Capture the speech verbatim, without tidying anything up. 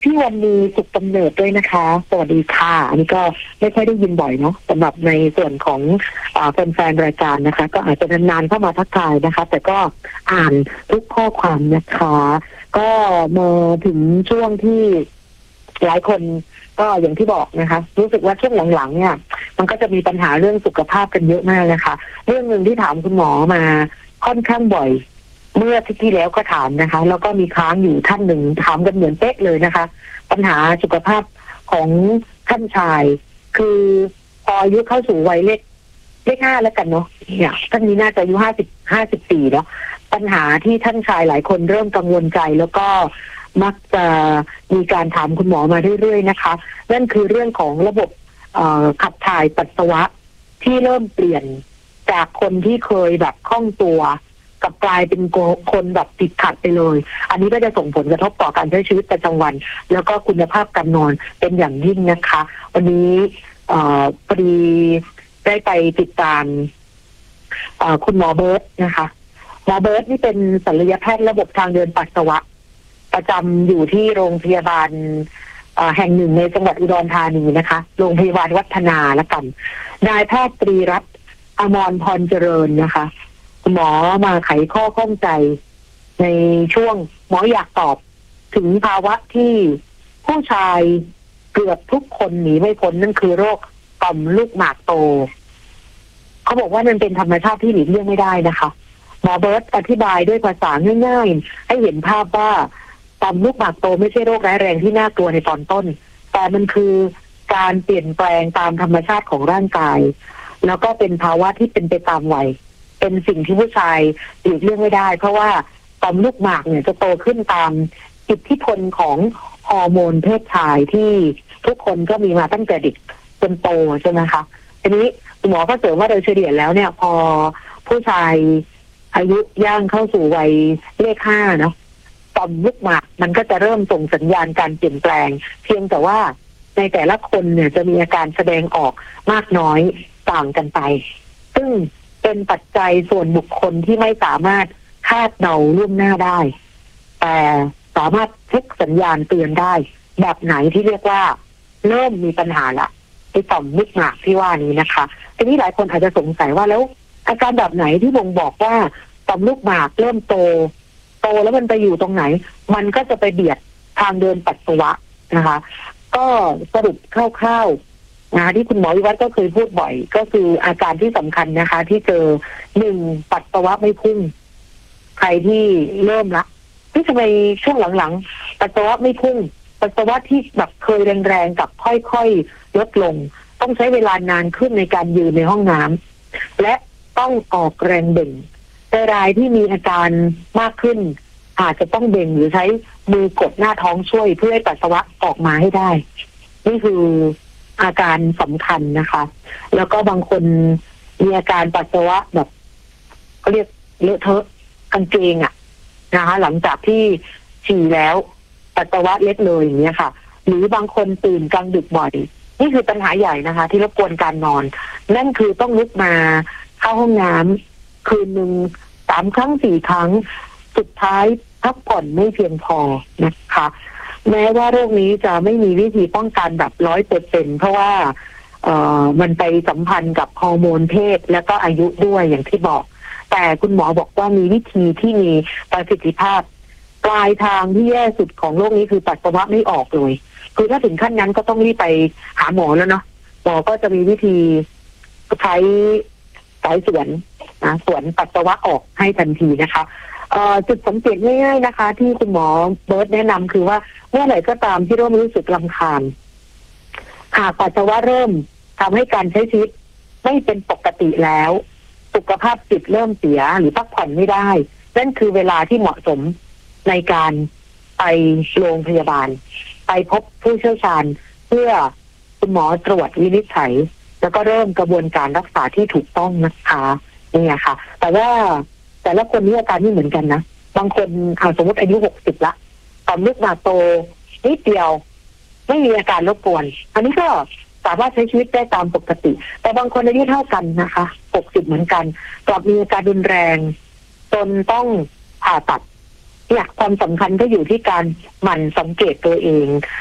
พี่วันนี้สุขกำเนิดด้วยนะคะสวัสดีค่ะอันนี้ก็ไม่ค่อยได้ยินบ่อยเนาะสำหรับในส่วนของแฟนๆรายการนะคะก็อาจจะนานๆเข้ามาทักทายนะคะแต่ก็อ่านทุกข้อความนะคะก็มาถึงช่วงที่หลายคนก็อย่างที่บอกนะคะรู้สึกว่าช่วงหลังๆเนี่ยมันก็จะมีปัญหาเรื่องสุขภาพกันเยอะมากนะคะเรื่องหนึ่งที่ถามคุณหมอมาค่อนข้างบ่อยเมื่อที่ที่แล้วก็ถามนะคะแล้วก็มีค้างอยู่ท่านหนึ่งถามกันเหมือนเป๊ะเลยนะคะปัญหาสุขภาพของท่านชายคือพออายุเข้าสู่วัยเลขเลขห้าแล้วกันเนาะเนี่ยท่านนี้น่าจะอายุห้าสิบห้าสิบสี่เนาะปัญหาที่ท่านชายหลายคนเริ่มกังวลใจแล้วก็มักจะมีการถามคุณหมอมาเรื่อยๆนะคะนั่นคือเรื่องของระบบขับถ่ายปัสสาวะที่เริ่มเปลี่ยนจากคนที่เคยแบบคล่องตัวกับกลายเป็นคนแบบติดขัดไปเลยอันนี้ก็จะส่งผลกระทบต่อการใช้ชีวิตประจำวันแล้วก็คุณภาพการนอนเป็นอย่างยิ่งนะคะวันนี้พอดีได้ไปติดตามคุณหมอเบิร์ตนะคะหมอเบิร์ตนี่เป็นศัลยแพทย์ระบบทางเดินปัสสาวะประจำอยู่ที่โรงพยาบาลแห่งหนึ่งในจังหวัดอุดรธานีนะคะโรงพยาบาลวัฒนาละกันนายแพทย์ตรีรัตน์อมรพรเจริญนะคะหมอมาไขข้อข้องใจในช่วงหมออยากตอบถึงภาวะที่ผู้ชายเกือบทุกคนหนีไม่พ้นนั่นคือโรคต่อมลูกหมากโตเขาบอกว่ามันเป็นธรรมชาติที่หลีกเลี่ยงไม่ได้นะคะหมอเบิร์ตอธิบายด้วยภาษาง่ายๆให้เห็นภาพว่าต่อมลูกหมากโตไม่ใช่โรคร้ายแรงที่น่ากลัวในตอนต้นแต่มันคือการเปลี่ยนแปลงตามธรรมชาติของร่างกายแล้วก็เป็นภาวะที่เป็นไปตามวัยเป็นสิ่งที่ผู้ชายหลีกเลี่ยงไม่ได้เพราะว่าต่อมลูกหมากเนี่ยจะโตขึ้นตามอิทธิพลของฮอร์โมนเพศชายที่ทุกคนก็มีมาตั้งแต่เด็กจนโตใช่ไหมคะทีนี้หมอก็เสริมว่าโดยเฉลี่ยแล้วเนี่ยพอผู้ชายอายุย่างเข้าสู่วัยเลขห้าเนาะต่อมลูกหมากมันก็จะเริ่มส่งสัญญาณการเปลี่ยนแปลงเพียงแต่ว่าในแต่ละคนเนี่ยจะมีอาการแสดงออกมากน้อยต่างกันไปซึ่งเป็นปัจจัยส่วนบุคคลที่ไม่สามารถคาดเดาล่วงหน้าได้แต่สามารถเช็คสัญญาณเตือนได้แบบไหนที่เรียกว่าเริ่มมีปัญหาละไอ้ต่อมลูกหมากที่ว่านี้นะคะทีนี้หลายคนอาจจะสงสัยว่าแล้วอาการแบบไหนที่บ่งบอกว่าต่อมลูกหมากเริ่มโตโตแล้วมันไปอยู่ตรงไหนมันก็จะไปเบียดทางเดินปัสสาวะนะคะก็สรุปคร่าวๆนะที่คุณหมอวิวัฒน์ก็เคยพูดบ่อยก็คืออาการที่สำคัญนะคะที่เจอหนึ่งปัสสาวะไม่พุ่งใครที่เริ่มละที่ทำไมช่วงหลังๆปัสสาวะไม่พุ่งปัสสาวะที่แบบเคยแรงๆกับค่อยๆลดลงต้องใช้เวลานานขึ้นในการยืนในห้องน้ำและต้องออกแรงเบ่งแต่รายที่มีอาการมากขึ้นอาจจะต้องเบ่งหรือใช้มือกดหน้าท้องช่วยเพื่อให้ปัสสาวะออกมาให้ได้นี่คืออาการสำคัญนะคะแล้วก็บางคนมีอาการปัสสาวะแบบเขาเรียกเลอะเทอะกางเกงอะนะคะหลังจากที่ฉี่แล้วปัสสาวะเล็ดเลยอย่างเงี้ยค่ะหรือบางคนตื่นกลางดึกบ่อยนี่คือปัญหาใหญ่นะคะที่รบกวนการนอนนั่นคือต้องลุกมาเข้าห้องน้ำคืนหนึ่งสามครั้งสี่ครั้งสุดท้ายพักผ่อนไม่เพียงพอนะคะแม้ว่าโรคนี้จะไม่มีวิธีป้องกันแบบร้อยเปอร์เซ็นต์เพราะว่าเอ่อมันไปสัมพันธ์กับฮอร์โมนเพศและก็อายุด้วยอย่างที่บอกแต่คุณหมอบอกว่ามีวิธีที่มีประสิทธิภาพปลายทางที่แย่สุดของโรคนี้คือปัสสาวะไม่ออกเลยคือถ้าถึงขั้นนั้นก็ต้องรีบไปหาหมอแล้วเนาะหมอก็จะมีวิธีใช้สายสวนนะสวนปัสสาวะออกให้ทันทีนะคะจุดสังเกตง่ายๆนะคะที่คุณหมอเบิร์ตแนะนำคือว่าเมื่อไหร่ก็ตามที่เริ่มรู้สึกรำคาญหากปัสสาวะเริ่มทำให้การใช้ชีวิตไม่เป็นปกติแล้วสุขภาพจิตเริ่มเสียหรือพักผ่อนไม่ได้นั่นคือเวลาที่เหมาะสมในการไปโรงพยาบาลไปพบผู้เชี่ยวชาญเพื่อคุณหมอตรวจวินิจฉัยแล้วก็เริ่มกระบวนการรักษาที่ถูกต้องนะคะนี่ค่ะแต่ว่าแต่ละคนมีอาการไม่เหมือนกันนะบางคนเอาสมมติอายุหกสิบละต่อมลูกหมากโตนิดเดียวไม่มีอาการรบกวนอันนี้ก็สามารถใช้ชีวิตได้ตามปกติแต่บางคนอายุเท่ากันนะคะหกสิบเหมือนกันกลับมีอาการรุนแรงจนต้องผ่าตัดเนี่ยความสำคัญก็อยู่ที่การหมั่นสังเกตตัวเอง